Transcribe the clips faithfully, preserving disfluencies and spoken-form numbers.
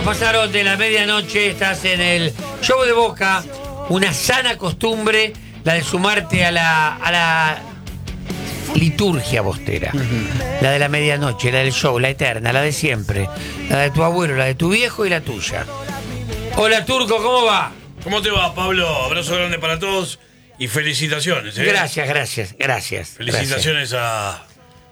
minutos pasaron de la medianoche, estás en el show de Boca, una sana costumbre, la de sumarte a la, a la liturgia bostera, uh-huh. La de la medianoche, la del show, la eterna, la de siempre, la de tu abuelo, la de tu viejo y la tuya. Hola Turco, ¿cómo va? ¿Cómo te va, Pablo? Abrazo grande para todos y felicitaciones. ¿eh? Gracias, gracias, gracias. Felicitaciones gracias. A...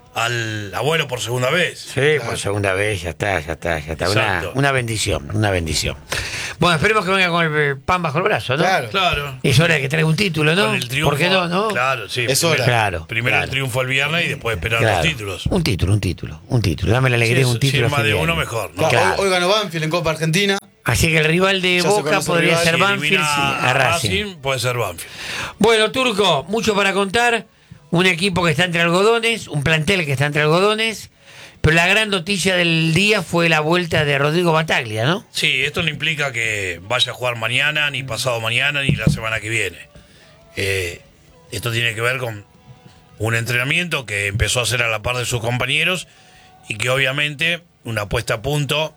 al abuelo por segunda vez. Sí, claro. Por segunda vez, ya está, ya está, ya está. Una, una bendición, una bendición. Bueno, esperemos que venga con el pan bajo el brazo, ¿no? Claro, claro. Es hora de que traiga un título, ¿no? Con el triunfo, ¿por qué no, no? Claro, sí. Es hora. Claro, primero claro. El triunfo el viernes y después esperar claro. los títulos. Un título, un título, un título. Dame la alegría de sí, un título. Si más de uno mejor, ¿no? Claro. Hoy, hoy ganó Banfield en Copa Argentina. Así que el rival de ya Boca podría ser Banfield. Sí, a Racing. Racing puede ser Banfield. Bueno, Turco, mucho para contar. Un equipo que está entre algodones, un plantel que está entre algodones, pero la gran noticia del día fue la vuelta de Rodrigo Battaglia, ¿no? Sí, esto no implica que vaya a jugar mañana, ni pasado mañana, ni la semana que viene. Eh, esto tiene que ver con un entrenamiento que empezó a hacer a la par de sus compañeros y que obviamente una puesta a punto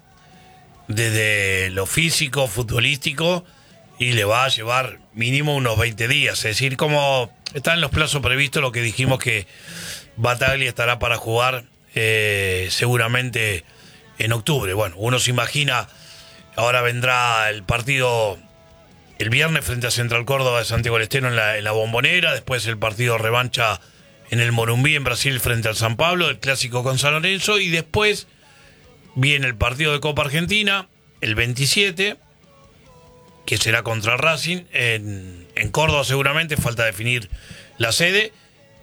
desde lo físico, futbolístico, y le va a llevar mínimo unos veinte días. Es decir, como está en los plazos previstos, lo que dijimos que Battaglia estará para jugar eh, seguramente en octubre. Bueno, uno se imagina, ahora vendrá el partido el viernes frente a Central Córdoba de Santiago del Estero en la, en la Bombonera, después el partido revancha en el Morumbí en Brasil frente al San Pablo, el clásico con San Lorenzo, y después viene el partido de Copa Argentina el veintisiete, que será contra Racing, en, en Córdoba seguramente, falta definir la sede,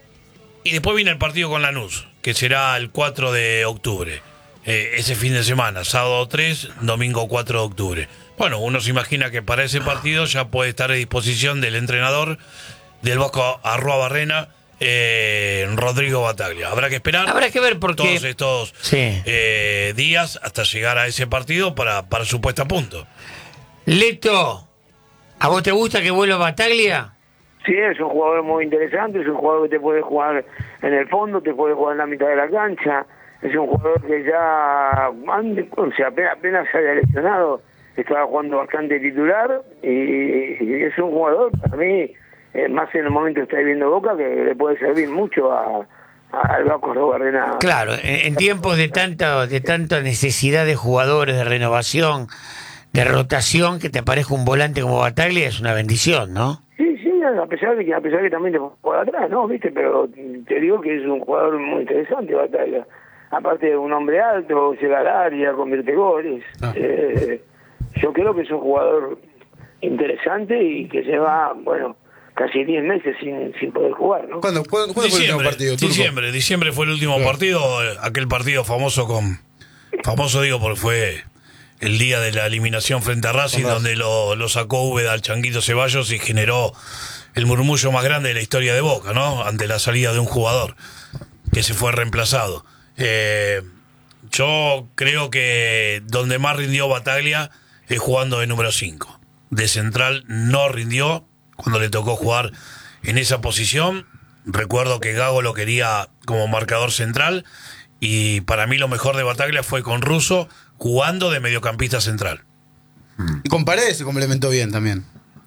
y después viene el partido con Lanús, que será el cuatro de octubre, eh, ese fin de semana, sábado tres, domingo cuatro de octubre. Bueno, uno se imagina que para ese partido ya puede estar a disposición del entrenador del Vasco Arruabarrena, eh, Rodrigo Battaglia. Habrá que esperar. Habrá que ver por qué todos estos sí. eh, días hasta llegar a ese partido para, para su puesta a punto. Leto, ¿a vos te gusta que vuelva Battaglia? Sí, es un jugador muy interesante, es un jugador que te puede jugar en el fondo, te puede jugar en la mitad de la cancha, es un jugador que ya, o sea, apenas, apenas se había lesionado, estaba jugando bastante titular, y, y es un jugador, para mí, eh, más en el momento que está viviendo Boca, que le puede servir mucho a, a, al Vasco Arruabarrena. Claro, en, en tiempos de tanta, de tanta necesidad de jugadores, de renovación, de rotación, que te aparezca un volante como Battaglia es una bendición, ¿no? Sí, sí, a pesar de que a pesar de que también te juega atrás, ¿no? ¿Viste? Pero te digo que es un jugador muy interesante, Battaglia. Aparte de un hombre alto, llega al área, convierte goles. Ah. Eh, yo creo que es un jugador interesante y que lleva, bueno, casi diez meses sin, sin poder jugar, ¿no? ¿Cuándo, ¿cuándo, ¿cuándo fue el último partido? Turco? Diciembre, diciembre fue el último claro. partido, aquel partido famoso con... Famoso digo porque fue... el día de la eliminación frente a Racing, donde lo, lo sacó Úbeda al Changuito Ceballos y generó el murmullo más grande de la historia de Boca, ¿no? Ante la salida de un jugador que se fue reemplazado. Eh, yo creo que donde más rindió Battaglia es jugando de número cinco. De central no rindió cuando le tocó jugar en esa posición. Recuerdo que Gago lo quería como marcador central y para mí lo mejor de Battaglia fue con Russo jugando de mediocampista central. Y con Paredes se complementó bien también.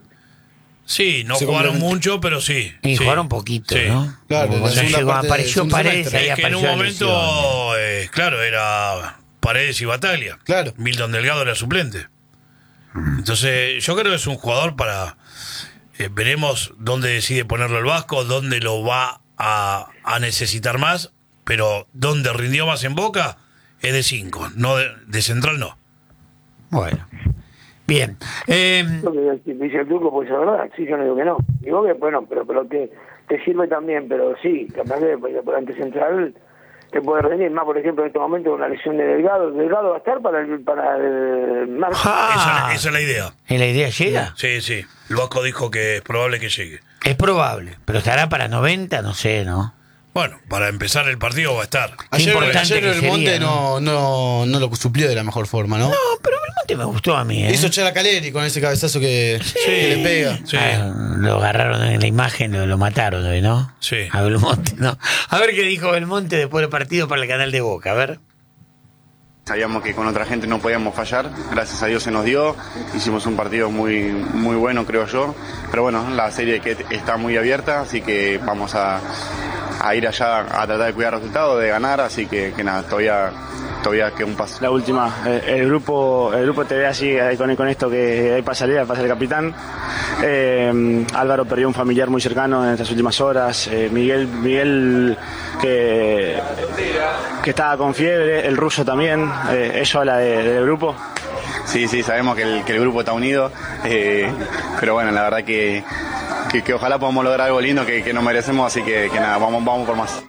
Sí, no se jugaron mucho, pero sí. Y sí. jugaron poquito, sí. ¿no? Claro, cuando llegó, apareció Paredes, ahí es que en un momento, eh, claro, era Paredes y Battaglia. Claro. Milton Delgado era suplente. Entonces, yo creo que es un jugador para... Eh, veremos dónde decide ponerlo el Vasco, dónde lo va a, a necesitar más, pero dónde rindió más en Boca es de cinco, no de, de central no. Bueno, bien. Eh, Lo que dice el Turco, pues es verdad, sí, yo no digo que no. Digo que, bueno, pero pero te, te sirve también, pero sí, capaz que por ante central te puede rendir más, por ejemplo, en este momento una lesión de Delgado. Delgado va a estar para el, para el marzo. Ah, esa, esa es la idea. ¿En la idea llega? Sí, sí. El Vasco dijo que es probable que llegue. Es probable, pero estará para noventa, no sé, ¿no? Bueno, para empezar el partido va a estar. Ayer, ayer el Monte no, no, no lo suplió de la mejor forma, ¿no? No, pero el Monte me gustó a mí, ¿eh? Hizo echar a Caleri con ese cabezazo que, sí. que le pega. Sí. Ah, lo agarraron en la imagen, lo, lo mataron hoy, ¿no? Sí. A Belmonte, ¿no? A ver qué dijo Belmonte después del partido para el canal de Boca, a ver. Sabíamos que con otra gente no podíamos fallar, gracias a Dios se nos dio, hicimos un partido muy, muy bueno creo yo, pero bueno, la serie que está muy abierta, así que vamos a, a ir allá a tratar de cuidar resultados, de ganar, así que, que nada, todavía, todavía queda un paso. La última, el, el grupo el grupo te ve así con, con esto que hay para salir, pasa el capitán. Eh, Álvaro perdió un familiar muy cercano en estas últimas horas, eh, Miguel, Miguel que, que estaba con fiebre, el ruso también, eh, ¿eso habla de, del grupo? Sí, sí, sabemos que el, que el grupo está unido, eh, pero bueno, la verdad que, que, que ojalá podamos lograr algo lindo que, que nos merecemos, así que, que nada, vamos, vamos por más.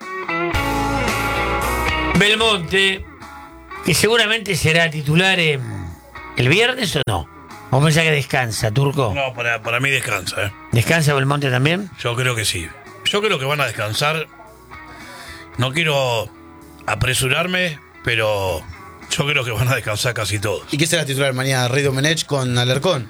Belmonte, que seguramente será titular eh, el viernes o no. ¿Vos pensás que descansa, Turco? No, para, para mí descansa. ¿eh? ¿Descansa Belmonte también? Yo creo que sí. Yo creo que van a descansar. No quiero apresurarme, pero yo creo que van a descansar casi todos. ¿Y qué será titular mañana? ¿Rey Domenech con Alarcón?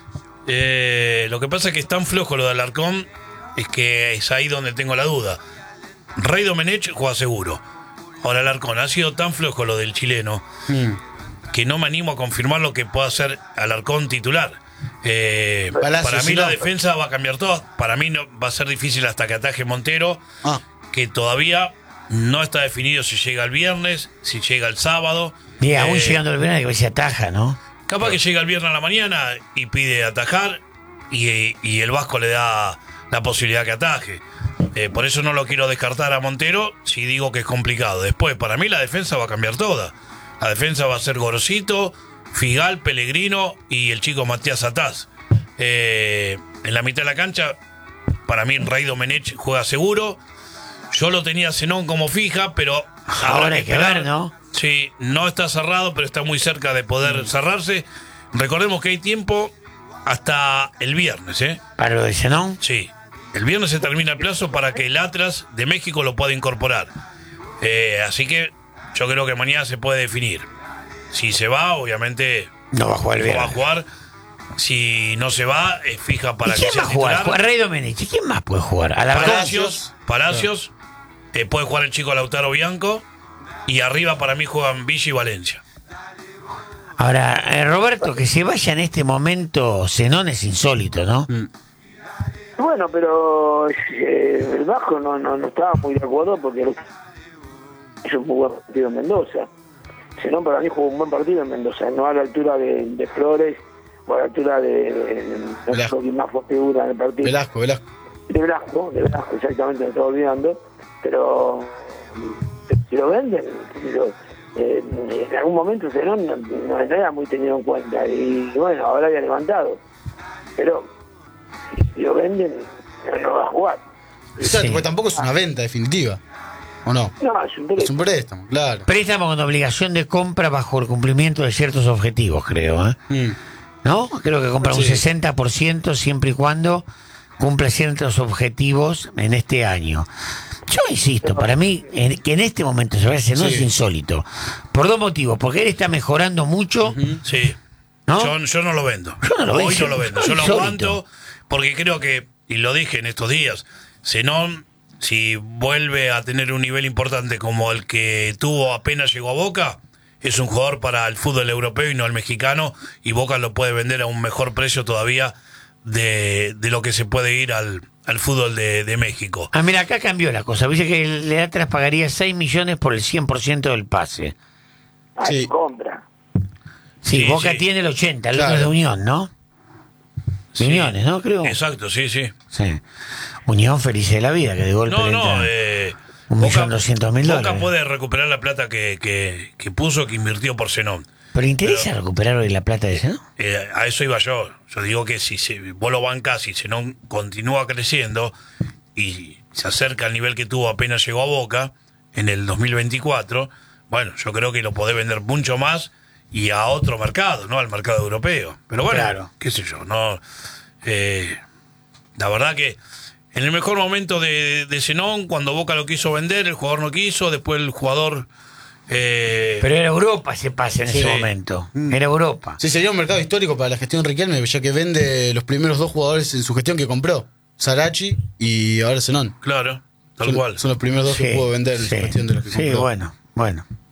Eh, lo que pasa es que es tan flojo lo de Alarcón, es que es ahí donde tengo la duda. Rey Domenech juega seguro. Ahora Alarcón ha sido tan flojo lo del chileno mm. que no me animo a confirmar lo que pueda hacer Alarcón titular. Eh, Palacio, para mí sí, la no. defensa va a cambiar todo. Para mí no, va a ser difícil hasta que ataje Montero, Ah. que todavía no está definido si llega el viernes, si llega el sábado. Y aún Eh, llegando el viernes que ver si ataja, ¿no? Capaz que llega el viernes a la mañana y pide atajar y, y el Vasco le da la posibilidad que ataje. Eh, por eso no lo quiero descartar a Montero si digo que es complicado. Después, para mí la defensa va a cambiar toda. La defensa va a ser Gorosito, Figal, Pellegrino y el chico Matías Ataz. Eh, en la mitad de la cancha, para mí Rey Domenech juega seguro. Yo lo tenía a Zenón como fija, pero ahora hay que ver, ¿no? Sí, no está cerrado, pero está muy cerca de poder cerrarse. Recordemos que hay tiempo hasta el viernes, ¿eh? ¿Para lo de Zenón? Sí. El viernes se termina el plazo para que el Atlas de México lo pueda incorporar. Eh, así que yo creo que mañana se puede definir. Si se va, obviamente No va a jugar el no va a viernes. jugar. Si no se va, es fija para ¿Y que quién sea va a jugar? titular. Juega Rey Domenech. ¿Y quién más puede jugar? Alarcón. Palacios, Palacios. Eh, puede jugar el chico Lautaro Bianco. Y arriba para mí juegan Villa y Valencia. Ahora, eh, Roberto, que se vaya en este momento Zenón es insólito, ¿no? Mm. Bueno, pero eh, el Vasco no, no, no estaba muy de acuerdo porque hizo un muy buen partido en Mendoza. Zenón para mí jugó un buen partido en Mendoza, no a la altura de, de Flores o a la altura de, de, de no sé quién más fue figura en el partido. Velasco, Velasco. De Velasco, de Velasco, exactamente, me estaba olvidando. Pero si lo venden, si lo, eh, en algún momento Zenón no, no era muy tenido en cuenta. Y bueno, ahora había levantado. Pero si lo venden, no, no va a jugar. Exacto, Sí. porque tampoco es una venta definitiva. ¿O no? No, es un Es un préstamo, claro. Préstamo con obligación de compra bajo el cumplimiento de ciertos objetivos, creo, ¿eh? Mm. ¿No? Creo que compra un Sí. sesenta por ciento siempre y cuando cumpla ciertos objetivos en este año. Yo insisto, para mí, en, que en este momento se vaya no Sí. es insólito. Por dos motivos. Porque él está mejorando mucho, Sí. ¿no? Yo, yo no lo vendo. Yo no lo Hoy vendo. no lo vendo. Yo lo Insólito. aguanto porque creo que, y lo dije en estos días, Zenón, si vuelve a tener un nivel importante como el que tuvo apenas llegó a Boca, es un jugador para el fútbol europeo y no el mexicano, y Boca lo puede vender a un mejor precio todavía de, de lo que se puede ir al, al fútbol de, de México. Ah, mira, acá cambió la cosa. Dice que el Atlas pagaría seis millones por el cien por ciento del pase. Ah, Sí. se compra. Sí, Sí, Boca sí. tiene el ochenta, el Claro. otro es de Unión, ¿no? De Sí. Uniones, ¿no? Creo. Exacto, sí, sí. Sí. Unión feliz de la vida, que de golpe No, le no, entra eh, un millón doscientos mil Boca dólares. puede recuperar la plata que, que, que puso, que invirtió por Zenón. Pero interesa recuperar hoy la plata de ese, ¿no? Eh, a eso iba yo. Yo digo que si se, vos lo bancás y Zenón continúa creciendo y se acerca al nivel que tuvo apenas llegó a Boca en el dos mil veinticuatro, bueno, yo creo que lo podés vender mucho más y a otro mercado, ¿no? Al mercado europeo. Pero bueno, Claro. qué sé yo, no. Eh, la verdad que en el mejor momento de, de Zenón, cuando Boca lo quiso vender, el jugador no quiso, después el jugador. Eh, Pero era Europa ese pase en Sí. ese momento. Mm. Era Europa. Sí, sería un mercado histórico para la gestión Riquelme, ya que vende los primeros dos jugadores en su gestión que compró. Sarachi y ahora Zenón. claro, tal Son, cual. son los primeros dos que Sí, pudo vender en sí. su gestión de los que Sí, compró. bueno, bueno.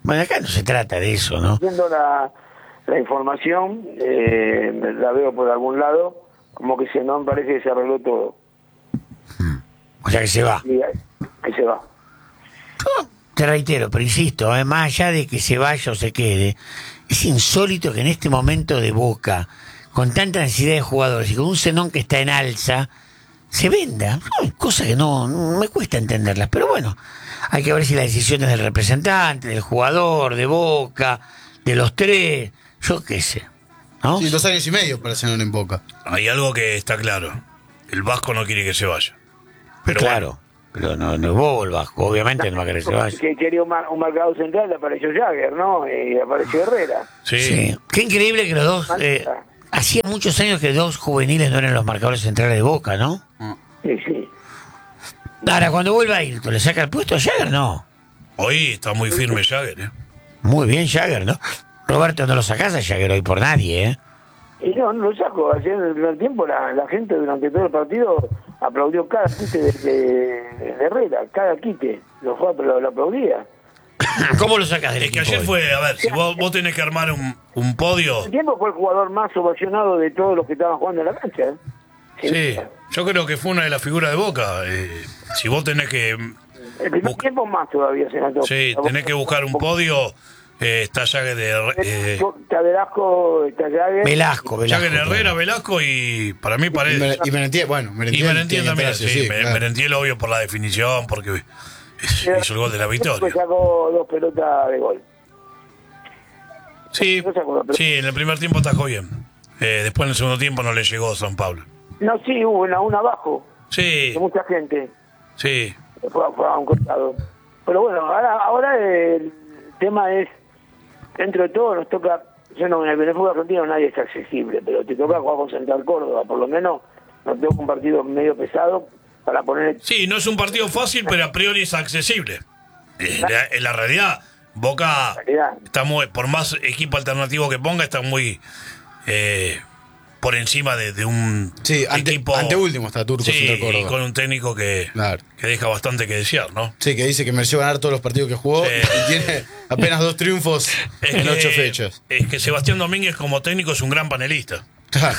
Bueno, acá no se trata de eso, ¿no? Viendo la, la información, eh, la veo por algún lado, como que se no me parece que se arregló todo. O sea que se va. Y, que se va. Te reitero, pero insisto, eh, más allá de que se vaya o se quede, es insólito que en este momento de Boca, con tanta necesidad de jugadores y con un Zenón que está en alza, se venda. Hay cosas que no, no me cuesta entenderlas, pero bueno, hay que ver si las decisiones del representante, del jugador, de Boca, de los tres, yo qué sé, ¿no? Sí, dos años y medio para Zenón en Boca. Hay algo que está claro. El Vasco no quiere que se vaya. Pero claro, pero no, no es bobo el Vasco, obviamente no va a querer que se vaya. Que quería un, mar- un marcador central, le apareció Jagger, ¿no? Y apareció Herrera. Sí. Sí. Qué increíble que los dos... Eh, hacía muchos años que dos juveniles no eran los marcadores centrales de Boca, ¿no? Sí, sí. Ahora, cuando vuelva a ir, ¿le saca el puesto a Jagger? No. Hoy está muy firme Jagger, ¿eh? Muy bien Jagger, ¿no? Roberto, no lo sacás a Jagger hoy por nadie, ¿eh? Y no, no lo saco. Ayer en el primer tiempo la, la gente durante todo el partido aplaudió cada quite de, de, de Herrera, cada quite. Lo, fue, lo, lo aplaudía. ¿Cómo lo sacás del Es que equipo ayer hoy? fue, a ver, si vos, vos tenés que armar un, un podio. El tiempo fue el jugador más ovacionado de todos los que estaban jugando en la cancha. ¿eh? Sin Sí, duda. yo creo que fue una de las figuras de Boca. Eh, si vos tenés que... El primer Busca- tiempo más todavía se notó. Sí, tenés que buscar un podio. Eh, está Jagger de... Eh, Está Velasco, está Jagger. Velasco, Velasco. Jagger Herrera, Velasco y para mí Y, parece... Mer- y Merentiel, bueno, Y Merentiel, Merentiel tiene que también, entrarse, sí, sí, Me- claro. Merentiel obvio por la definición, porque hizo el gol de la victoria. Después sacó dos pelotas de gol. Sí, No sacó dos pelotas. sí, en el primer tiempo atajó bien. Eh, después en el segundo tiempo no le llegó a San Pablo. No, sí, hubo una, una abajo. Sí, De mucha gente. sí. Fue, fue a un costado. Pero bueno, ahora, ahora el tema es, dentro de todo nos toca, yo no, en el fútbol argentino nadie es accesible, pero te toca jugar con Central Córdoba, por lo menos nos toca un partido medio pesado para poner... Sí, no es un partido fácil, pero a priori es accesible. Eh, la- en la realidad, Boca realidad. está muy, por más equipo alternativo que ponga, está muy eh, por encima de, de un Sí, ante, equipo. anteúltimo está Turco Sí, Central y Córdoba. con un técnico que, Claro. que deja bastante que desear, ¿no? Sí, que dice que mereció ganar todos los partidos que jugó Sí. y tiene apenas dos triunfos Es en que- ocho fechas. Es que Sebastián Domínguez como técnico es un gran panelista. Claro.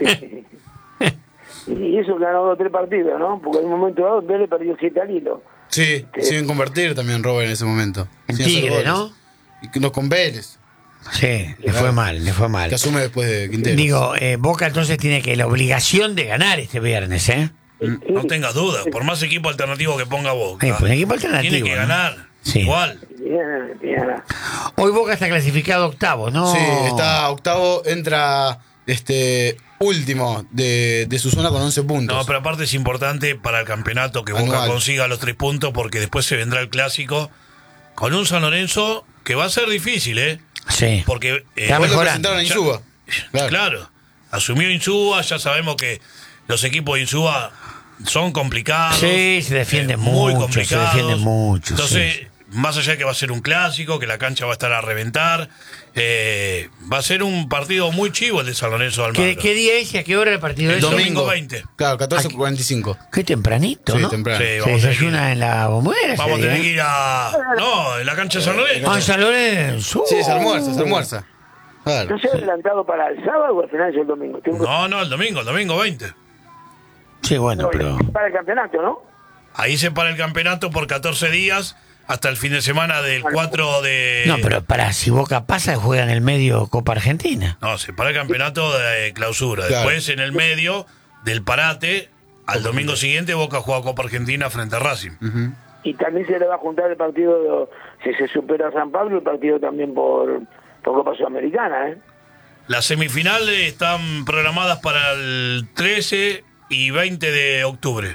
Y eso que ganó dos o tres partidos, ¿no? Porque en un momento dado Vélez perdió siete al hilo. Sí, sin convertir también Robert en ese momento. En Sin hacer Tigre, goles. ¿no? Y que no con Vélez, Sí, le fue mal, le fue mal. que asume después de Quintero. Digo, eh, Boca entonces tiene que la obligación de ganar este viernes, ¿eh? No tengas dudas, por más equipo alternativo que ponga Boca, Eh, pues, un equipo alternativo, tiene que ¿no? ganar. Sí. Igual. Bien, bien. Hoy Boca está clasificado octavo, ¿no? Sí, está octavo, entra este último de, de su zona con once puntos. No, pero aparte es importante para el campeonato que Boca Anual. consiga los tres puntos, porque después se vendrá el clásico con un San Lorenzo que va a ser difícil, ¿eh? Sí. Porque eh, Está Después lo mejorando. presentaron a Ya- Insúa. Claro. Claro. Asumió Insúa, ya sabemos que los equipos de Insúa son complicados. Sí, se defienden muy mucho, se complicados. defienden mucho, Entonces, sí. más allá de que va a ser un clásico, que la cancha va a estar a reventar, eh, va a ser un partido muy chivo el de San Lorenzo de Almagro. ¿Qué, ¿Qué día es y a qué hora el partido El es? domingo veinte. Claro, catorce cuarenta y cinco. Qué tempranito, Sí, ¿no? temprano. Sí, Se vamos a tener que ir. desayuna en la bombonera. Vamos a ese tener día, que ¿eh? ir a... No, en la cancha de San Lorenzo. Ah, en San Lorenzo. Sí, se almuerza, se almuerza. Claro. ¿No se ha adelantado para el sábado o al final es el domingo? Tengo- No, no, el domingo, el domingo veinte. Sí, bueno, pero... Para el campeonato, ¿no? Ahí se para el campeonato por catorce días hasta el fin de semana del cuatro de... No, pero para, si Boca pasa, juega en el medio Copa Argentina. No, se para el campeonato de clausura. Claro. Después, en el medio del parate, al domingo siguiente, Boca juega Copa Argentina frente a Racing. Y también se le va a juntar el partido, si se supera a San Pablo, el partido también por, por Copa Sudamericana, ¿eh? Las semifinales están programadas para el trece y veinte de octubre.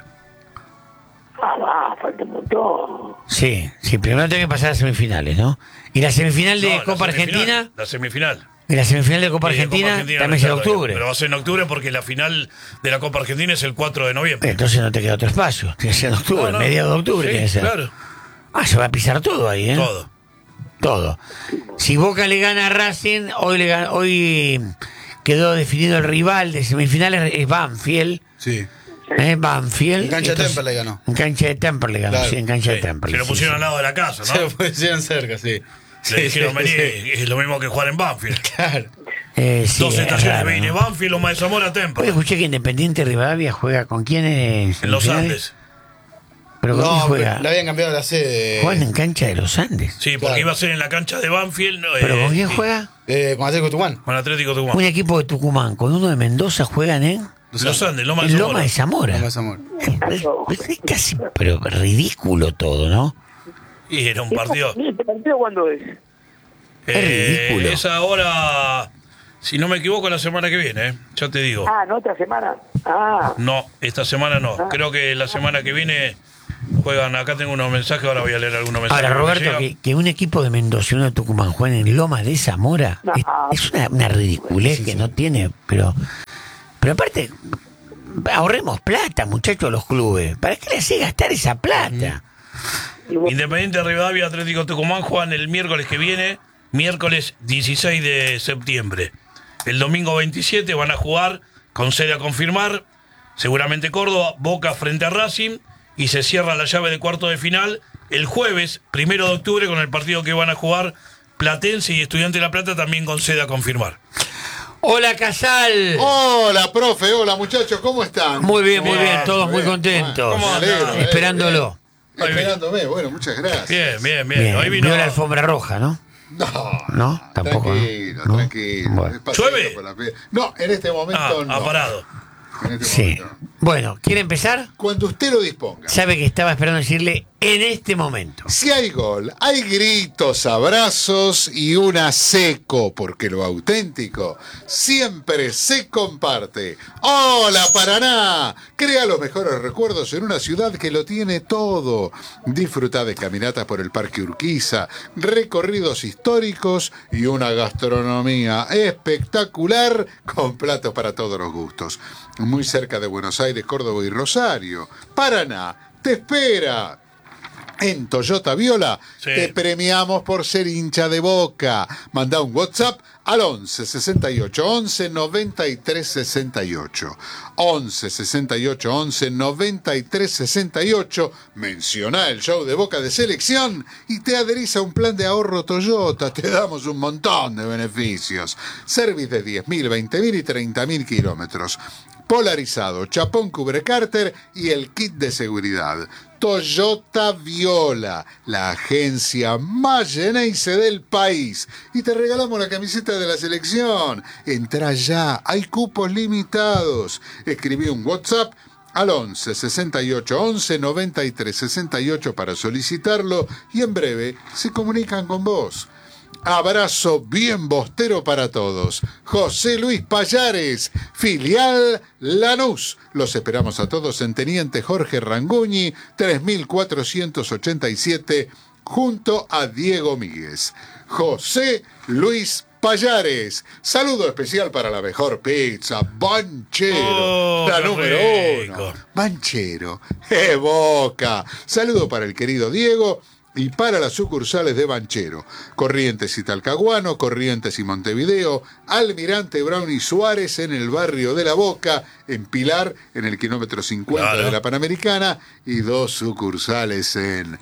Ah, va, falta un montón. Sí, sí, primero tiene que pasar a las semifinales, ¿no? Y la semifinal de No, la Copa semifinal, Argentina, La semifinal. y la semifinal de Copa Sí, de Argentina, Copa Argentina también no es en está todavía, octubre. Pero va a ser en octubre porque la final de la Copa Argentina es el cuatro de noviembre. Entonces no te queda otro espacio, tiene que ser en octubre, No, no. mediados de octubre Sí, tiene que ser. claro, Ah, se va a pisar todo ahí, ¿eh? todo. Todo. Si Boca le gana a Racing, hoy, le gana- hoy quedó definido el rival de semifinales, es Banfield. Sí. ¿eh? Banfield. En cancha de Entonces- Temperley ganó. En cancha de Temperley ganó, Claro. sí, en cancha de Sí, Temperley. se lo sí, pusieron sí. al lado de la casa, Se lo ¿no? pusieron cerca, sí. Le dijeron, vení, es lo mismo que jugar en Banfield. Claro. Eh, sí, Dos es estaciones, raro, viene ¿no? Banfield, Loma de Zamora, Hoy Temperley. escuché que Independiente Rivadavia juega con quiénes. En los semifinales? Andes. ¿Pero con quién No, juega? le habían cambiado la sede. Juegan en cancha de los Andes. Sí, porque Claro. iba a ser en la cancha de Banfield. No, ¿Pero eh, con quién sí, juega? Eh, con Atlético Tucumán. Con Atlético Tucumán. Un equipo de Tucumán con uno de Mendoza juegan en, Los Andes, Loma de en Zamora. Loma de Zamora. Más amor. Es, es- es casi pero ridículo todo, ¿no? Y era un partido. ¿Y este partido cuándo es? Es ridículo. Es ahora, si no me equivoco, la semana que viene, ¿eh? Ya te digo. Ah, ¿no? ¿Esta semana? Ah, No, esta semana no. Creo que la semana que viene juegan. Acá tengo unos mensajes, ahora voy a leer algunos mensajes. Ahora, que me Roberto, llegan. que, que un equipo de Mendoza y uno de Tucumán jueguen en Loma de Zamora No. es, es una, una ridiculez que no tiene, pero pero aparte, ahorremos plata, muchachos, a los clubes. ¿Para qué le hace gastar esa plata? y vos- Independiente Rivadavia, Atlético Tucumán juegan el miércoles que viene, miércoles dieciséis de septiembre. El domingo veintisiete van a jugar con sede a confirmar, seguramente Córdoba, Boca frente a Racing, y se cierra la llave de cuarto de final el jueves, primero de octubre, con el partido que van a jugar Platense y Estudiante de La Plata, también con sede a confirmar. Hola, Casal. Hola, profe, hola muchachos, ¿cómo están? Muy bien, muy Bien, bien, todos muy bien. contentos. Bueno, me alegro, me alegro, Esperándolo. bien. Esperándome, bueno, muchas gracias. Bien, bien, bien. Bien, Hoy vino. vio la alfombra roja, ¿no? No, No, tampoco, ¿no? Tranquilo, ¿No? tranquilo. Bueno. es paseo ¿Llueve? por la pe- No, en este momento Ah, no. ha parado. En este Sí. momento no. Bueno, ¿quiere empezar? Cuando usted lo disponga. Sabe que estaba esperando decirle en este momento. Si hay gol, hay gritos, abrazos y una seco, porque lo auténtico siempre se comparte. ¡Hola, Paraná! Crea los mejores recuerdos en una ciudad que lo tiene todo. Disfruta de caminatas por el Parque Urquiza, recorridos históricos y una gastronomía espectacular con platos para todos los gustos. Muy cerca de Buenos Aires, Córdoba y Rosario. Paraná te espera. En Toyota Viola Sí. te premiamos por ser hincha de Boca. Manda un WhatsApp al once sesenta y ocho once noventa y tres sesenta y ocho. once sesenta y ocho once noventa y tres sesenta y ocho. Menciona el show de Boca de selección y te adherís a un plan de ahorro Toyota. Te damos un montón de beneficios. Service de diez mil, veinte mil y treinta mil kilómetros. Polarizado, chapón cubre cárter y el kit de seguridad. Toyota Viola, la agencia más Geneise del país. Y te regalamos la camiseta de la selección. Entra ya, hay cupos limitados. Escribí un WhatsApp al once sesenta y ocho once noventa y tres sesenta y ocho para solicitarlo y en breve se comunican con vos. Abrazo bien bostero para todos. José Luis Payares, filial Lanús. Los esperamos a todos en Teniente Jorge Ranguñi, tres mil cuatrocientos ochenta y siete, junto a Diego Míguez. José Luis Payares. Saludo especial para la mejor pizza, Banchero. Oh, la qué número rico. uno. Banchero. ¡Eh, Boca! Saludo para el querido Diego y para las sucursales de Banchero, Corrientes y Talcahuano, Corrientes y Montevideo, Almirante Brown y Suárez en el barrio de La Boca, en Pilar, en el kilómetro cincuenta Claro. de la Panamericana, y dos sucursales en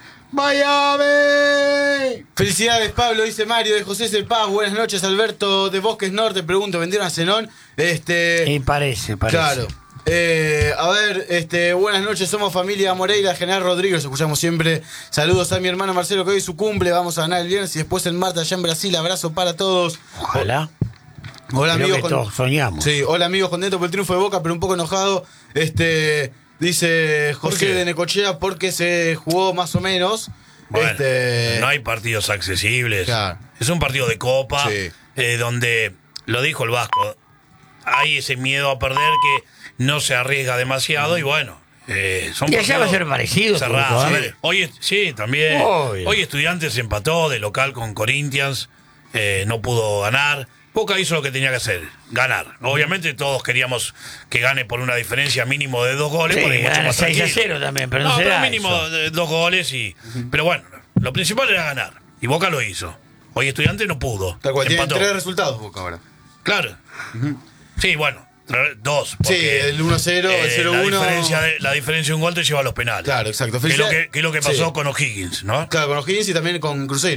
Miami. Felicidades, Pablo, dice Mario de José Cepaz. Buenas noches, Alberto de Bosques Norte. Pregunto, ¿vendieron a Zenón? Este. Y parece, parece. Claro. Eh, a ver, este, buenas noches, somos familia Moreira, General Rodríguez, escuchamos siempre. Saludos a mi hermano Marcelo, que hoy es su cumple, vamos a ganar el viernes y después en Marta allá en Brasil. Abrazo para todos. Ojalá. Hola Creo amigos, que con- todos soñamos. Sí, hola amigos, contento por el triunfo de Boca, pero un poco enojado. Este, dice ¿Por José qué? de Necochea, porque se jugó más o menos. Bueno, este, no hay partidos accesibles. Claro. Es un partido de copa, Sí. eh, donde, lo dijo el Vasco, hay ese miedo a perder que no se arriesga demasiado y bueno. Eh, son Y allá va a partidos ser parecido, cerrados. Turco, A ¿eh? ver, hoy, es- sí, también. Obvio. Hoy Estudiantes empató de local con Corinthians, eh, no pudo ganar. Boca hizo lo que tenía que hacer, ganar. Obviamente todos queríamos que gane por una diferencia mínimo de dos goles. Sí, porque es mucho gana más seis a tranquilo. cero también, pero no no se pero da mínimo eso. de dos goles y. Pero bueno, lo principal era ganar. Y Boca lo hizo. Hoy Estudiantes no pudo. tal cual, tienen Empató. tres resultados Boca ahora. Claro. Sí, bueno, tra- dos. Sí, porque, el uno cero, el eh, cero la uno. diferencia de, la diferencia de un gol te lleva a los penales. Claro, exacto. Que es lo Felicidades. que, que es lo que pasó Sí. con O'Higgins, ¿no? Claro, con O'Higgins y también con Cruzeiro.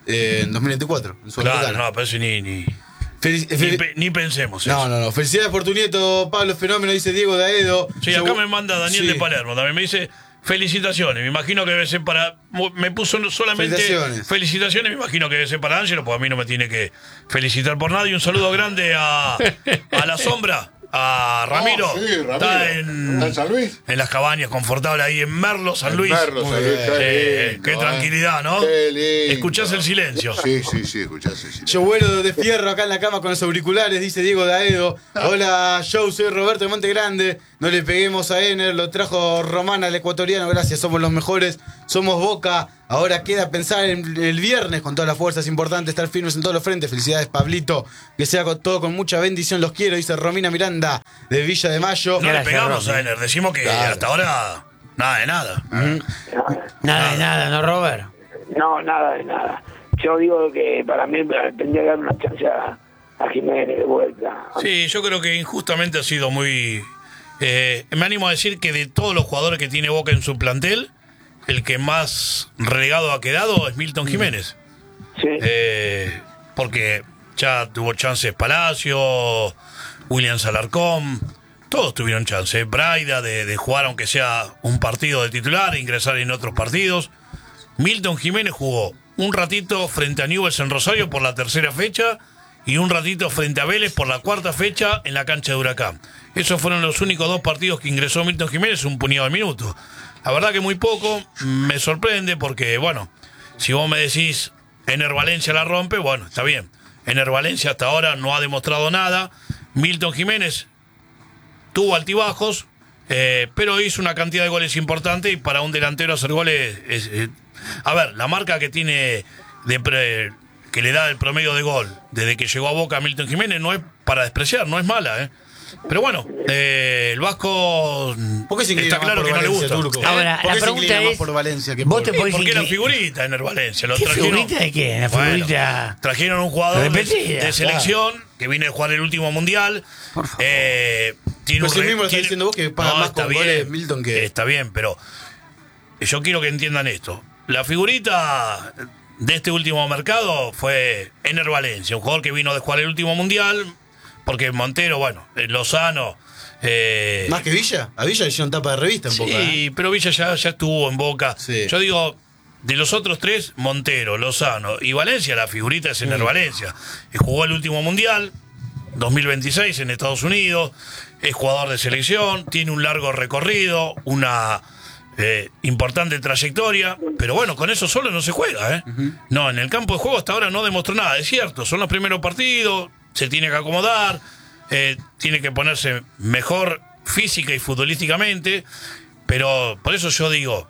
eh, en dos mil veinticuatro. En Claro, Sudamericana. no, pero eso ni, ni, Felici- ni, fel- pe- ni pensemos. no, eso. no, no. Felicidades por tu nieto, Pablo Fenómeno, dice Diego Daedo. Sí, acá me manda Daniel Sí. de Palermo. También me dice felicitaciones. Me imagino que debe ser para. Me puso solamente Felicitaciones. felicitaciones. Me imagino que debe ser para Ángelo, porque a mí no me tiene que felicitar por nada. Y un saludo grande a, a la sombra, a Ramiro. Oh, sí, Ramiro. Está en, ¿Está en San Luis? en las cabañas, confortable ahí en Merlo, San Luis. Merlo, San Luis, bien. qué Eh, lindo, qué eh. tranquilidad, ¿no? Qué lindo. Escuchás el silencio. Sí, sí, sí, escuchás el silencio. Yo vuelo de fierro acá en la cama con los auriculares, dice Diego Daedo. Hola, Joe, soy Roberto de Monte Grande. No le peguemos a Ener, lo trajo Román al ecuatoriano. Gracias, somos los mejores. Somos Boca. Ahora queda pensar en el viernes con todas las fuerzas. Importante estar firmes en todos los frentes. Felicidades, Pablito. Que sea con todo con mucha bendición. Los quiero, dice Romina Miranda de Villa de Mayo. No le Gracias, pegamos Romy. a Ener. Decimos que Claro. hasta ahora nada de nada. Nada de nada, ¿no, Robert? No, nada de nada. Yo digo que para mí tendría que dar una chance a, a Jiménez de vuelta. Sí, yo creo que injustamente ha sido muy... eh, me animo a decir que de todos los jugadores que tiene Boca en su plantel, el que más relegado ha quedado es Milton Jiménez. Sí. Eh, porque ya tuvo chances Palacio, William Alarcón, todos tuvieron chance. Braida de, de jugar aunque sea un partido de titular e ingresar en otros partidos. Milton Jiménez jugó un ratito frente a Newell's en Rosario por la tercera fecha y un ratito frente a Vélez por la cuarta fecha en la cancha de Huracán. Esos fueron los únicos dos partidos que ingresó Milton Jiménez, un puñado de minutos. La verdad que muy poco, me sorprende porque, bueno, si vos me decís Ener Valencia la rompe, bueno, está bien. Ener Valencia hasta ahora no ha demostrado nada. Milton Jiménez tuvo altibajos, eh, pero hizo una cantidad de goles importante y para un delantero hacer goles es, es- a ver, la marca que tiene de pre- que le da el promedio de gol desde que llegó a Boca Milton Jiménez no es para despreciar, no es mala, ¿eh? Pero bueno, eh, el Vasco ¿Por qué se inclina está más claro por que no le Valencia, gusta. Turco? ¿Eh? Ahora, ¿Por la qué se pregunta inclina más es, por Valencia que vos por- te Sí, podés porque era inclin- figurita en el Valencia. Lo ¿Qué trajeron, figurita de qué? La Bueno, figurita... trajeron un jugador de, Repetida, de selección que viene a jugar el último mundial. Por favor. Eh, tiene Pues un el re- mismo lo está tiene- diciendo vos que paga más está con bien, goles Milton que- Está bien, pero yo quiero que entiendan esto. La figurita de este último mercado fue Ener Valencia, un jugador que vino de jugar el último mundial, porque Montero, bueno, eh, Lozano. Eh, ¿Más que Villa? A Villa le hicieron tapa de revista en Sí, Boca. ¿eh? pero Villa ya, ya estuvo en Boca. Sí. Yo digo, de los otros tres, Montero, Lozano y Valencia, la figurita es Ener Valencia. Eh, Jugó el último mundial, dos mil veintiséis en Estados Unidos, es jugador de selección, tiene un largo recorrido, una eh, importante trayectoria, pero bueno, con eso solo no se juega, ¿eh? No, en el campo de juego hasta ahora no demostró nada, es cierto, son los primeros partidos, se tiene que acomodar, eh, tiene que ponerse mejor física y futbolísticamente, pero por eso yo digo,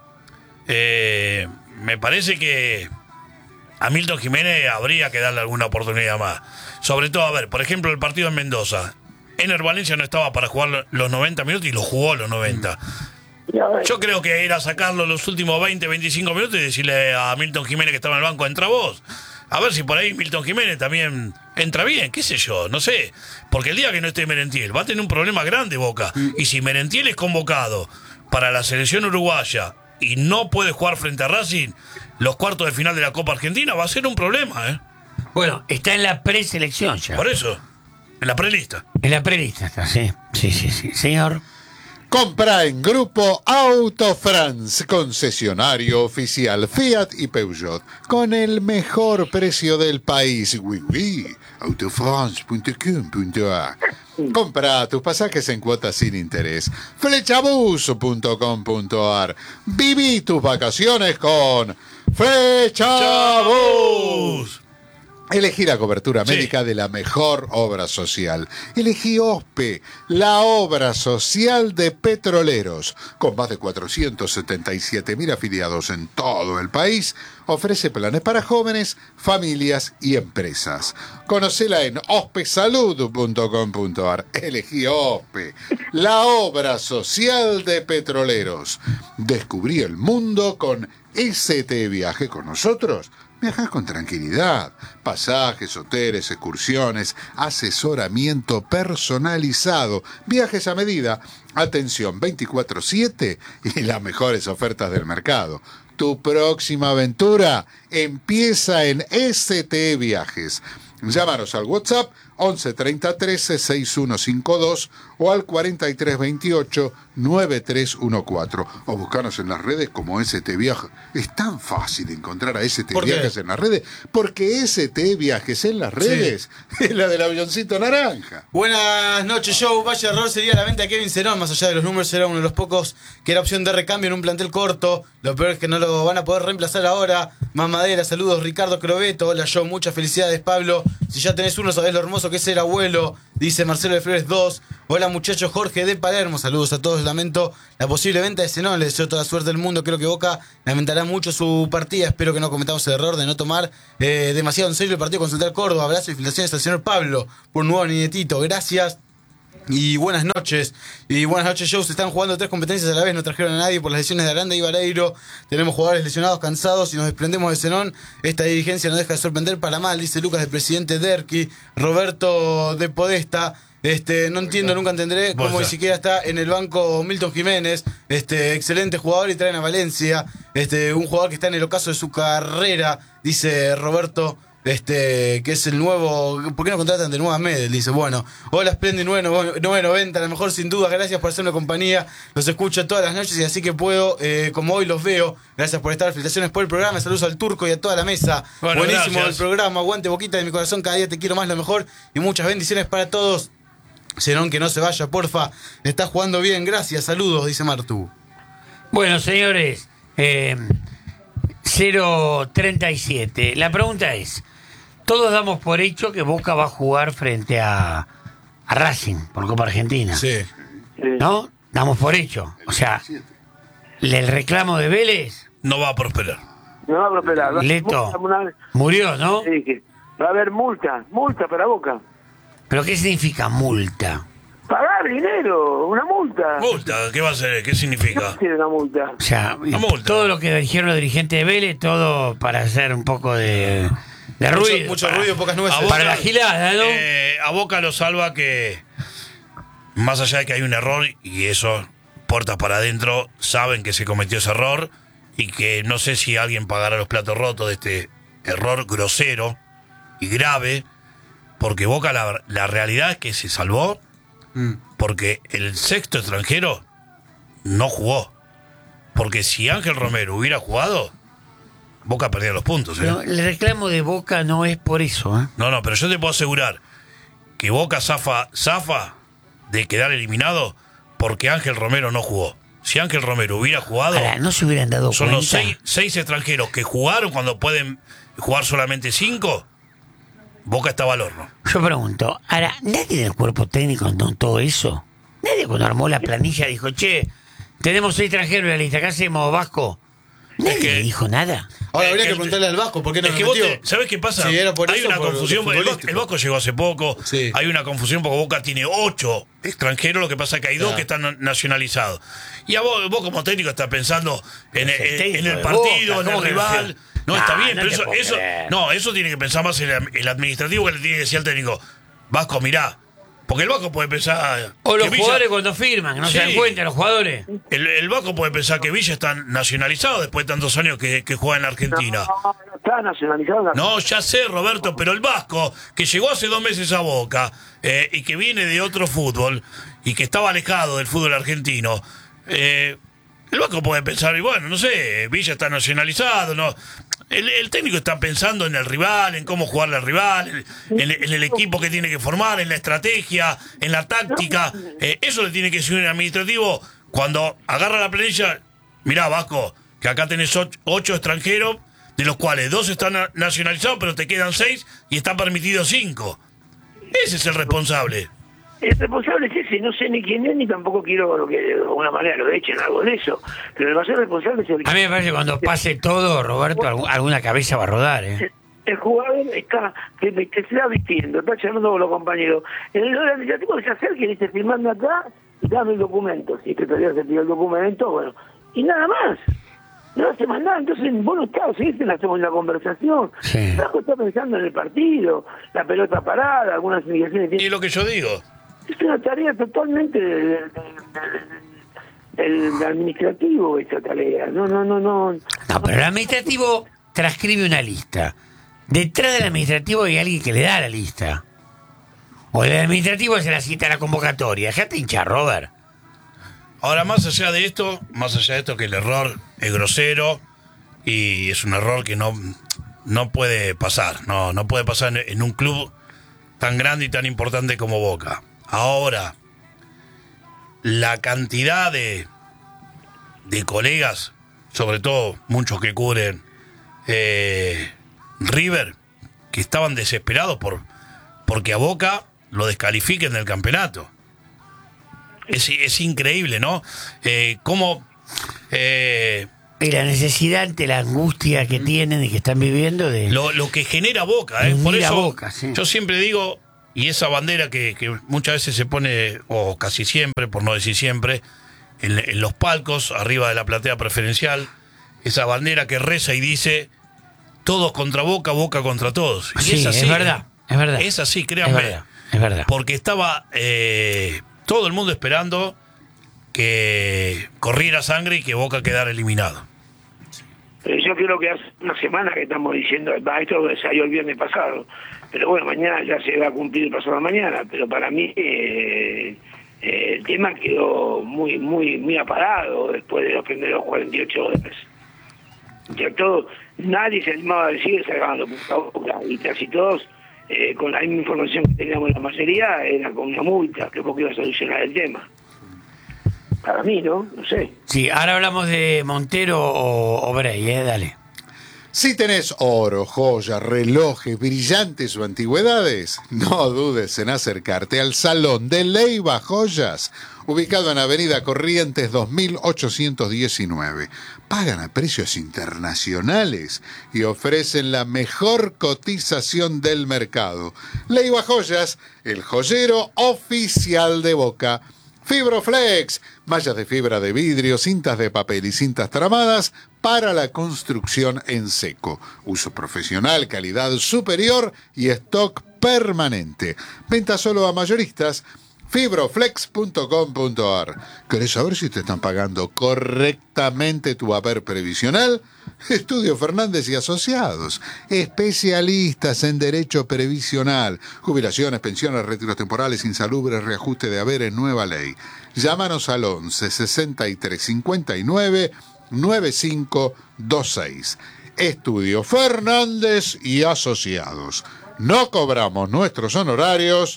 eh, me parece que a Milton Jiménez habría que darle alguna oportunidad más. Sobre todo, a ver, por ejemplo, el partido en Mendoza. Ener Valencia no estaba para jugar los noventa minutos y lo jugó los noventa. Y a ver, Yo creo que ir a sacarlo los últimos veinte, veinticinco minutos y decirle a Milton Jiménez que estaba en el banco, entra vos. A ver si por ahí Milton Jiménez también entra bien, qué sé yo, no sé. Porque el día que no esté Merentiel va a tener un problema grande Boca. Y si Merentiel es convocado para la selección uruguaya y no puede jugar frente a Racing, los cuartos de final de la Copa Argentina va a ser un problema, ¿eh? Bueno, está en la preselección ya. Por eso, en la prelista. En la prelista está, sí. Sí, sí, sí. Señor. Compra en Grupo Auto France, concesionario oficial Fiat y Peugeot, con el mejor precio del país. Oui, oui. autofrance punto com punto a r. Compra tus pasajes en cuotas sin interés. flechabus punto com punto a r. Viví tus vacaciones con Flechabus. Elegí la cobertura Sí. médica de la mejor obra social. Elegí OSPE, la obra social de petroleros. Con más de cuatrocientos setenta y siete mil afiliados en todo el país, ofrece planes para jóvenes, familias y empresas. Conocela en ospesalud punto com punto a r. Elegí OSPE, la obra social de petroleros. Descubrí el mundo con S T Viaje con nosotros. Viajás con tranquilidad. Pasajes, hoteles, excursiones, asesoramiento personalizado, viajes a medida, atención veinticuatro siete y las mejores ofertas del mercado. tu próxima aventura empieza en S T E Viajes. Llámanos al WhatsApp once treinta trece sesenta y uno cincuenta y dos o al cuarenta y tres veintiocho noventa y tres catorce o buscarnos en las redes como S T Viajes. Es tan fácil encontrar a S T Viajes en las redes porque S T Viajes en las redes sí. es la del avioncito naranja. Buenas noches, Joe. Vaya error sería la venta de Kevin Cerón. Más allá de los números, era uno de los pocos que era opción de recambio en un plantel corto. Lo peor es que no lo van a poder reemplazar ahora. Más madera, saludos Ricardo Crobeto. Hola Joe, muchas felicidades Pablo. Si ya tenés uno, sabés lo hermoso que es ser abuelo. Dice Marcelo de Flores dos. Hola muchachos, Jorge de Palermo. Saludos a todos. Lamento la posible venta de Zenón. Les deseo toda la suerte del mundo. Creo que Boca lamentará mucho su partida. Espero que no cometamos el error de no tomar eh, demasiado en serio el partido con Central Córdoba. Abrazo y felicitaciones al señor Pablo por un nuevo nietito. Gracias. Y buenas noches. Y buenas noches, Joe. Se están jugando tres competencias a la vez. No trajeron a nadie por las lesiones de Aranda y Vareiro. Tenemos jugadores lesionados, cansados y nos desprendemos de Zenón. Esta dirigencia no deja de sorprender para mal, dice Lucas, del presidente Derqui. Roberto de Podesta. Este, no entiendo, nunca entenderé cómo ni siquiera está en el banco Milton Jiménez, este, excelente jugador, y traen a Valencia, este, un jugador que está en el ocaso de su carrera, dice Roberto, este, que es el nuevo, ¿por qué no contratan de nuevo a Medel? Dice, bueno, hola Splendid nueve noventa, a lo mejor sin duda, gracias por hacerme compañía, los escucho todas las noches y así que puedo, eh, como hoy los veo, gracias por estar, felicitaciones por el programa, saludos al Turco y a toda la mesa, bueno, buenísimo gracias. El programa, aguante Boquita de mi corazón, cada día te quiero más, lo mejor, y muchas bendiciones para todos. Zenón, que no se vaya, porfa. Está jugando bien, gracias, saludos, dice Martu. Bueno, señores, eh, cero treinta y siete. La pregunta es, todos damos por hecho que Boca va a jugar frente a, a Racing por Copa Argentina. Sí. ¿No? Damos por hecho. O sea, el reclamo de Vélez no va a prosperar. No va a prosperar. Leto murió, ¿no? Sí, que va a haber multa, multa para Boca. ¿Pero qué significa multa? Pagar dinero, una multa. ¿Multa? ¿Qué va a ser? ¿Qué significa? ¿Qué tiene una multa? O sea, Una multa. todo lo que dijeron los dirigentes de Vélez, todo para hacer un poco de, de Mucho, ruido. mucho para, ruido, pocas nueces. A Boca- para la gilada, ¿no? Eh, a Boca lo salva que, más allá de que hay un error, y eso, puertas para adentro, saben que se cometió ese error, y que no sé si alguien pagará los platos rotos de este error grosero y grave, porque Boca la, la realidad es que se salvó Mm. porque el sexto extranjero no jugó. Porque si Ángel Romero hubiera jugado, Boca perdía los puntos. ¿eh? Pero el reclamo de Boca no es por eso, ¿eh? No, no, pero yo te puedo asegurar que Boca zafa, zafa de quedar eliminado porque Ángel Romero no jugó. Si Ángel Romero hubiera jugado, Ahora, no se hubieran dado son cuenta. los seis, seis extranjeros que jugaron cuando pueden jugar solamente cinco. Boca estaba al horno. Yo pregunto, ahora, ¿nadie del cuerpo técnico notó eso? ¿Nadie cuando armó la planilla dijo, che, tenemos seis extranjeros en la lista, ¿qué hacemos, Vasco? ¿Nadie que- dijo nada? Ahora Eh, habría que el- preguntarle al Vasco por qué no Es lo que vos metió. te- ¿sabés qué pasa? Sí, era por hay eso, una por lo confusión, porque el, Vasco- futbolístico. el Vasco llegó hace poco, Sí. hay una confusión porque Boca tiene ocho extranjeros, lo que pasa es que hay dos Claro. que están nacionalizados. Y a vos, vos como técnico estás pensando en, Es el en- técnico en el de partido, Boca, en el ¿cómo que rival. nació? No, Nah, está bien, no pero te eso, puedo eso, creer. no, eso tiene que pensar más el, el administrativo, que le tiene que decir al técnico, Vasco, mirá, porque el Vasco puede pensar... O los que Villa- jugadores cuando firman, no Sí. se dan cuenta los jugadores. el, el Vasco puede pensar que Villa está nacionalizado después de tantos años que, que juega en la Argentina. No, no está nacionalizado. No, ya sé, Roberto, pero el Vasco, que llegó hace dos meses a Boca eh, y que viene de otro fútbol y que estaba alejado del fútbol argentino, eh, el Vasco puede pensar, y bueno, no sé, Villa está nacionalizado, no. El, el técnico está pensando en el rival, en cómo jugarle al rival, en, en- en el equipo que tiene que formar, en la estrategia, en la táctica. Eh, eso le tiene que decir un administrativo cuando agarra la planilla. Mirá, Vasco, que acá tenés ocho, ocho extranjeros, de los cuales dos están na- nacionalizados, pero te quedan seis y están permitidos cinco. Ese es el responsable. El responsable es ese, no sé ni quién es, ni tampoco quiero que de alguna manera lo echen algo de eso. Pero el mayor responsable es el A mí me parece que cuando pase todo, Roberto, algu- alguna cabeza va a rodar, ¿eh? el jugador está, que, que se está vistiendo, está charlando con los compañeros. El, el administrativo que se acerque y dice, firmando acá, y dame el documento. Si que todavía se pidió el documento, bueno, y nada más. No hace más nada, entonces vos no estás, seguiste en la, en la conversación. Sí. El Vasco está pensando en el partido, la pelota parada, algunas indicaciones. Y es lo que yo digo. Es una tarea totalmente del, del- del- del- del administrativo esa tarea. No, no, no, no. No, pero el administrativo transcribe una lista. Detrás del administrativo hay alguien que le da la lista. O el administrativo se la cita a la convocatoria. Dejate hinchar, Robert. Ahora, más allá de esto, más allá de esto que el error es grosero y es un error que no, no puede pasar. No, no puede pasar en, en un club tan grande y tan importante como Boca. Ahora, la cantidad de, de colegas, sobre todo muchos que cubren eh, River, que estaban desesperados por porque a Boca lo descalifiquen del campeonato. Es, es increíble, ¿no? Eh, cómo... Eh, y la necesidad ante la angustia que tienen y que están viviendo de... Lo, lo que genera Boca, ¿eh? Por eso Boca, sí. Yo siempre digo, y esa bandera que, que muchas veces se pone, o casi siempre, por no decir siempre, en, en los palcos, arriba de la platea preferencial, esa bandera que reza y dice, todos contra Boca, Boca contra todos. Y sí, es así. Es verdad, es verdad. Es así, créanme. Es verdad, es verdad. Porque estaba eh, todo el mundo esperando que corriera sangre y que Boca quedara eliminado. Pero yo creo que hace una semana que estamos diciendo, va, esto salió el viernes pasado, pero bueno, mañana ya se va a cumplir pasado mañana, pero para mí eh, eh, el tema quedó muy muy muy apagado después de los primeros cuarenta y ocho horas. Ya todo, nadie se animaba a decir sacando Boca, y casi todos, eh, con la misma información que teníamos la mayoría, era con una multa, que poco iba a solucionar el tema. Para mí, ¿no? No sé. Sí, ahora hablamos de Montero o, o Bray, ¿eh? Dale. Si tenés oro, joyas, relojes, brillantes o antigüedades, no dudes en acercarte al Salón de Leiva Joyas, ubicado en Avenida Corrientes dos mil ochocientos diecinueve. Pagan a precios internacionales y ofrecen la mejor cotización del mercado. Leiva Joyas, el joyero oficial de Boca. Fibroflex, mallas de fibra de vidrio, cintas de papel y cintas tramadas para la construcción en seco. Uso profesional, calidad superior y stock permanente. Venta solo a mayoristas. fibroflex punto com punto a r. ¿Querés saber si te están pagando correctamente tu haber previsional? Estudio Fernández y Asociados, especialistas en derecho previsional, jubilaciones, pensiones, retiros temporales, insalubres, reajuste de haberes, nueva ley. Llámanos al once sesenta y tres cincuenta y nueve noventa y cinco veintiséis. Estudio Fernández y Asociados. No cobramos nuestros honorarios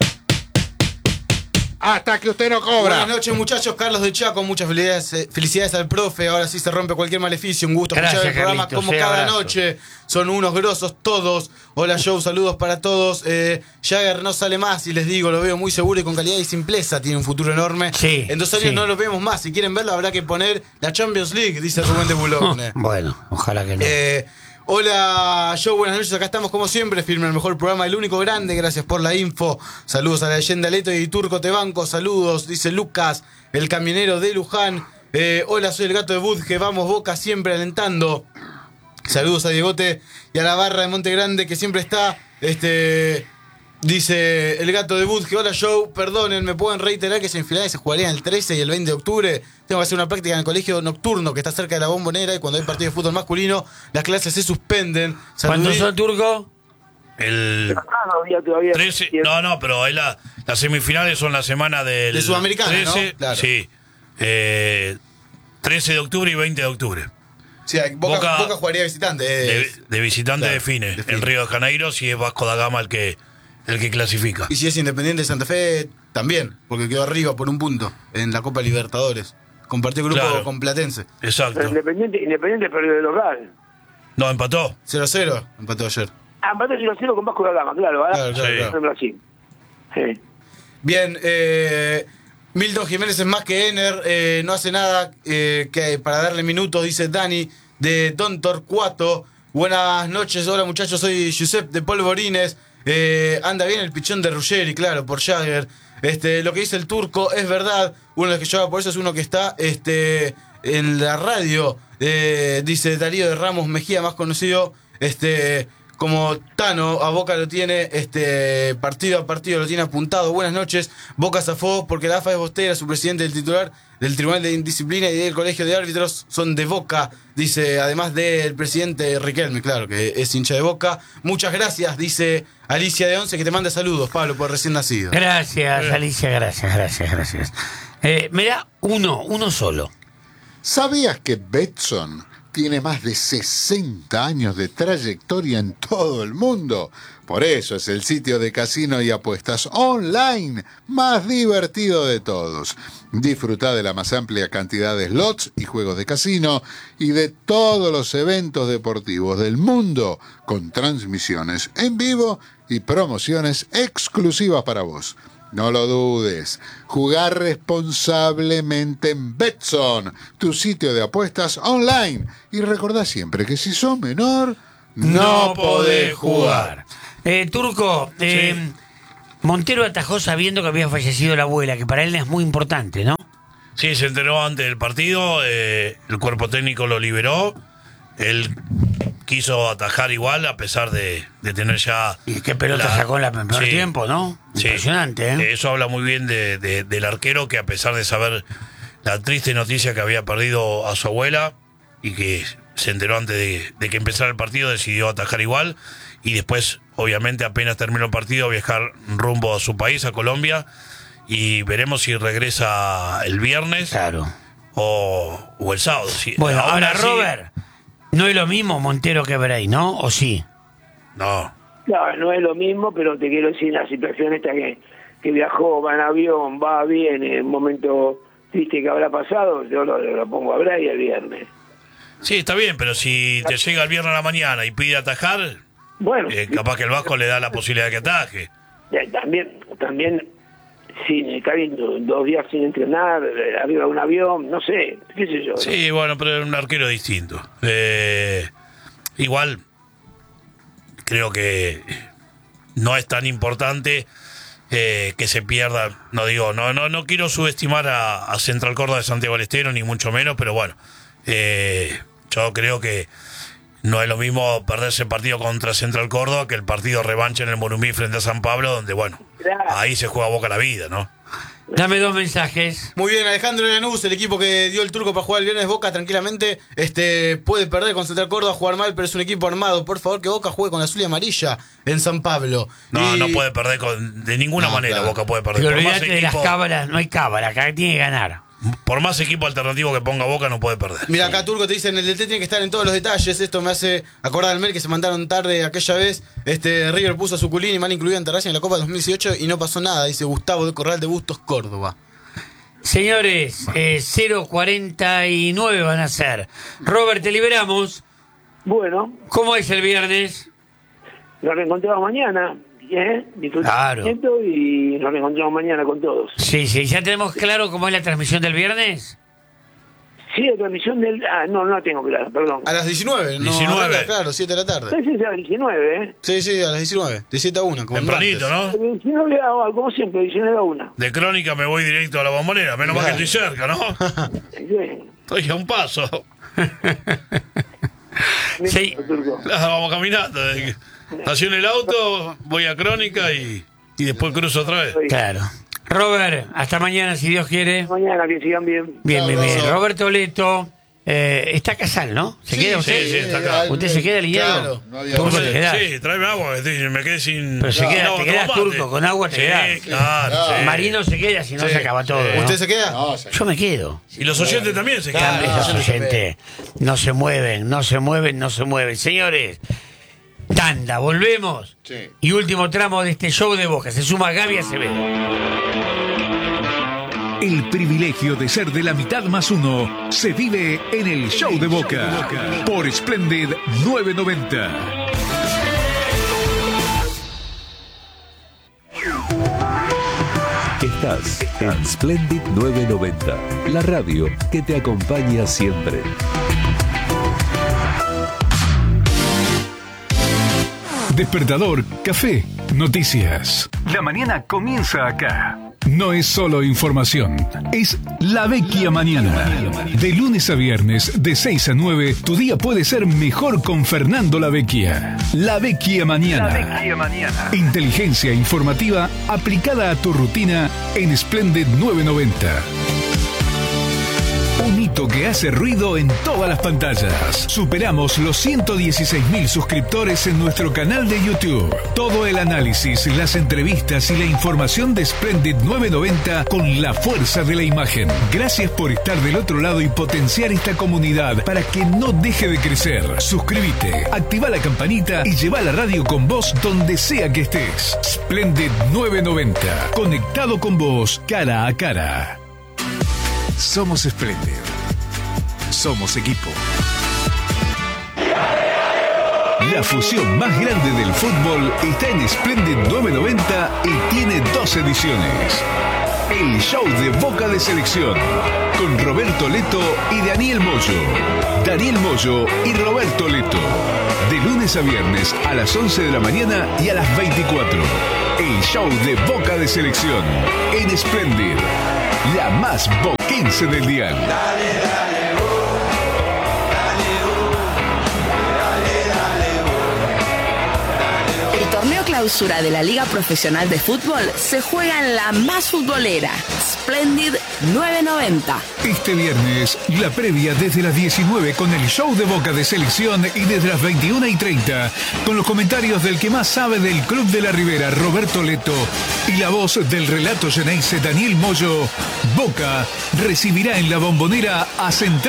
hasta que usted no cobra. Buenas noches, muchachos. Carlos de Chaco, muchas felicidades, eh, felicidades al profe. Ahora sí se rompe cualquier maleficio. Un gusto Gracias, escuchar el programa Carlitos, como sí, cada abrazo. noche. Son unos grosos todos. Hola, Joe, saludos para todos. Eh, Jagger no sale más y les digo, lo veo muy seguro y con calidad y simpleza. Tiene un futuro enorme. Sí, en dos años sí. no lo vemos más. Si quieren verlo, habrá que poner la Champions League, dice Rubén de Boulogne. Bueno, ojalá que no. Eh, hola, Joe, buenas noches. Acá estamos como siempre, firme el mejor programa, el único grande. Gracias por la info. Saludos a la leyenda Leto y Turco te banco. Saludos, dice Lucas, el camionero de Luján. Eh, hola, soy el gato de Budge. Vamos, Boca, siempre alentando. Saludos a Diegote y a la barra de Monte Grande que siempre está. Este. Dice el gato de Budge, hola Joe, perdonen, ¿me pueden reiterar que semifinales se jugarían el trece y el veinte de octubre? Tengo que hacer una práctica en el colegio nocturno que está cerca de la Bombonera y cuando hay partido de fútbol masculino las clases se suspenden. ¿Cuándo Saludí- son, Turco? El Ah, no había todavía. trece, no, no, pero es la, las semifinales son la semana del De Sudamericana, trece, ¿no? Claro. Sí. Eh, trece de octubre y veinte de octubre. Sí, Boca, Boca- Boca jugaría visitante. De, es- de visitante claro, define. define. En Río de Janeiro, si es Vasco da Gama el que, el que clasifica. Y si es Independiente de Santa Fe, también, porque quedó arriba por un punto en la Copa Libertadores. Compartió grupo Claro. con Platense. Exacto. Independiente, Independiente perdió de local. No, empató. cero cero, empató ayer. Ah, empató cero a cero con Vasco da Gama, claro, ¿verdad? Claro, claro, Sí. claro. En Brasil. Sí. Bien, eh, Milton Jiménez es más que Ener, eh, no hace nada eh, que para darle minutos, dice Dani, de Don Torcuato. Buenas noches, hola muchachos, soy Giuseppe de Polvorines. Eh, anda bien el pichón de Ruggeri, claro, por Jagger. Este, lo que dice el Turco es verdad. Uno de los que yo hago por eso es uno que está este, en la radio. Eh, dice Darío de Ramos Mejía, más conocido este, como Tano a Boca lo tiene este partido a partido, lo tiene apuntado. Buenas noches, Boca zafó porque la A F A es bostera, su presidente, el titular del Tribunal de Indisciplina y del Colegio de Árbitros son de Boca, dice, además del presidente Riquelme, claro, que es hincha de Boca. Muchas gracias, dice Alicia de Once, que te manda saludos, Pablo, por recién nacido. Gracias, Alicia, gracias, gracias, gracias. Eh, me da uno, uno solo. ¿Sabías que Betson tiene más de sesenta años de trayectoria en todo el mundo? Por eso es el sitio de casino y apuestas online más divertido de todos. Disfruta de la más amplia cantidad de slots y juegos de casino y de todos los eventos deportivos del mundo con transmisiones en vivo y promociones exclusivas para vos. No lo dudes, jugar responsablemente en Betson, tu sitio de apuestas online. Y recordá siempre que si sos menor, no, no podés jugar. Eh, Turco, eh, Sí. Montero atajó sabiendo que había fallecido la abuela, que para él es muy importante, ¿no? Sí, se enteró antes del partido, eh, el cuerpo técnico lo liberó, él quiso atajar igual a pesar de, de tener ya... Y qué pelota la- sacó en el primer Sí. tiempo, ¿no? Sí. Impresionante, ¿eh? Eso habla muy bien de, de- del arquero, que a pesar de saber la triste noticia que había perdido a su abuela y que se enteró antes de, de que empezara el partido, decidió atajar igual y después, obviamente, apenas terminó el partido, viajar rumbo a su país, a Colombia, y veremos si regresa el viernes Claro. o, o el sábado. Sí. Bueno, ahora, sí- Robert, no es lo mismo Montero que Bray, ¿no? ¿O sí? No. No, no es lo mismo, pero te quiero decir la situación esta que, que viajó, va en avión, va bien, en un momento triste que habrá pasado, yo lo, lo pongo a Bray el viernes. Sí, está bien, pero si te llega el viernes a la mañana y pide atajar, Bueno, eh, capaz que el Vasco le da la posibilidad de que ataje. eh, también, también, sí, está bien, dos días sin entrenar, eh, arriba de un avión, no sé, qué sé yo. ¿no? Sí, bueno, pero es un arquero distinto. Eh, igual, creo que no es tan importante eh, que se pierda. No digo, no no no quiero subestimar a, a Central Córdoba de Santiago del Estero, ni mucho menos, pero bueno, eh, yo creo que no es lo mismo perderse el partido contra Central Córdoba que el partido revancha en el Morumbi frente a San Pablo, donde, bueno, Claro. ahí se juega Boca la vida, ¿no? Dame dos mensajes. Muy bien, Alejandro Lanús, el equipo que dio el Turco para jugar el viernes. Boca tranquilamente este, puede perder con Central Córdoba, jugar mal, pero es un equipo armado. Por favor, que Boca juegue con azul y amarilla en San Pablo. No, Y- no puede perder con- de ninguna No, manera. claro. Boca puede perder. Pero Por más, olvídate de las equipo, cábalas, no hay cábala, acá tiene que ganar. por más equipo alternativo que ponga Boca, no puede perder. Mira, acá Turco te dicen, el D T tiene que estar en todos los detalles. Esto me hace acordar al mail que se mandaron tarde aquella vez. Este River puso a Suculini mal incluido ante Racing en la Copa dos mil dieciocho y no pasó nada, dice Gustavo de Corral de Bustos, Córdoba. Señores, eh, cero cuarenta y nueve van a ser. Robert, te liberamos. Bueno, ¿Cómo es el viernes? nos reencontramos mañana, ¿eh? Claro. Disfrutamiento y nos reencontramos mañana con todos. Sí, sí, ¿ya tenemos claro cómo es la transmisión del viernes? Sí, la transmisión del... Ah, no, no la tengo claro, perdón. A las diecinueve, ¿no? diecinueve. Arranca, claro, siete de la tarde. Sí, sí, sí, a las diecinueve, ¿eh? Sí, sí, a las diecinueve, de siete a una, como Tempranito, martes. ¿no? diecinueve a, como siempre, diecinueve a una. De Crónica me voy directo a la Bombonera. Menos mal que estoy cerca, ¿no? Sí. Estoy a un paso. Sí. Turco. Ah, vamos caminando. Estaciono el auto, voy a Crónica y, y después cruzo otra vez. Claro. Robert, hasta mañana, si Dios quiere. Mañana, que sigan bien. Bien, bien, bien. Abrazo. Roberto Leto. Eh, está Casal, ¿no? ¿Se Sí, queda sí, usted? sí, está acá. ¿Usted se queda alineado? Claro, no había Turco, opción. te quedás. Sí, tráeme agua, que me quedé sin. Pero se No, queda, no, te quedás tomate. Turco, con agua te Sí, quedás. claro. sí. Marino se queda, si no Sí. se acaba todo. ¿no? ¿Usted se queda? No, se- Yo me quedo. Y los oyentes también se Claro. quedan. Los oyentes no se mueven, no se mueven, no se mueven. Señores, tanda, volvemos. Sí. Y último tramo de este show de Boca. Se suma Gaby Acevedo. El privilegio de ser de la mitad más uno se vive en el Show de Boca por Splendid novecientos noventa. Estás en Splendid novecientos noventa, la radio que te acompaña siempre. Despertador, café, noticias. La mañana comienza acá. No es solo información, es La Vecchia Mañana. De lunes a viernes, de seis a nueve, tu día puede ser mejor con Fernando La Vecchia. La Vecchia Mañana. La Vecchia Mañana. Inteligencia informativa aplicada a tu rutina en Splendid novecientos noventa. Un hito que hace ruido en todas las pantallas. Superamos los ciento dieciséis mil suscriptores en nuestro canal de YouTube. Todo el análisis, las entrevistas y la información de Splendid novecientos noventa con la fuerza de la imagen. Gracias por estar del otro lado y potenciar esta comunidad para que no deje de crecer. Suscríbete, activa la campanita y lleva la radio con vos donde sea que estés. Splendid novecientos noventa. Conectado con vos cara a cara. Somos Splendid. Somos equipo. La fusión más grande del fútbol está en Splendid novecientos noventa y tiene dos ediciones. El show de Boca de Selección con Roberto Leto y Daniel Moyo. Daniel Moyo y Roberto Leto. De lunes a viernes a las once de la mañana y a las veinticuatro. El show de Boca de Selección en Splendid. La más boquense del dial. Dale, dale, oh, dale, oh, dale, dale, oh. El torneo clausura de la Liga Profesional de Fútbol se juega en la más futbolera, Splendid novecientos noventa. Este viernes, la previa desde las diecinueve con el show de Boca de Selección y desde las veintiuna y treinta con los comentarios del que más sabe del Club de la Ribera, Roberto Leto, y la voz del relato Geneise, Daniel Moyo. Boca recibirá en la Bombonera a Central